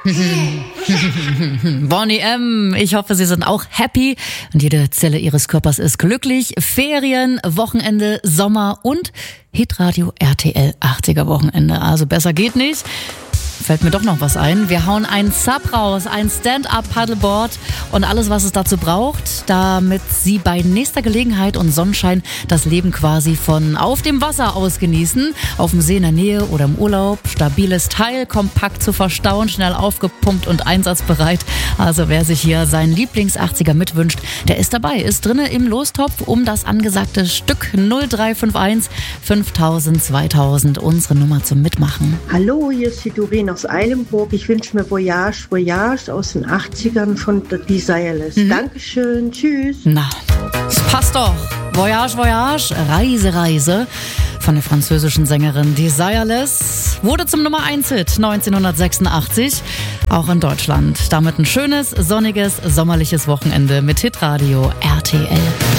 Bonnie M., ich hoffe, Sie sind auch happy und jede Zelle Ihres Körpers ist glücklich. Ferien, Wochenende, Sommer und Hitradio RTL 80er Wochenende. Also besser geht nicht. Fällt mir doch noch was ein. Wir hauen einen Sub raus, ein Stand-Up-Paddleboard und alles, was es dazu braucht, damit Sie bei nächster Gelegenheit und Sonnenschein das Leben quasi von auf dem Wasser aus genießen. Auf dem See in der Nähe oder im Urlaub. Stabiles Teil, kompakt zu verstauen, schnell aufgepumpt und einsatzbereit. Also wer sich hier seinen Lieblings-80er mitwünscht, der ist dabei. Ist drinne im Lostopf um das angesagte Stück 0351 5000 2000. Unsere Nummer zum Mitmachen. Hallo, hier ist die Doreen aus Eilenburg. Ich wünsche mir Voyage, Voyage aus den 80ern von The Desireless. Dankeschön, tschüss. Na, das passt doch. Voyage, Voyage, Reise, Reise von der französischen Sängerin Desireless. Wurde zum Nummer 1-Hit 1986, auch in Deutschland. Damit ein schönes, sonniges, sommerliches Wochenende mit Hitradio RTL.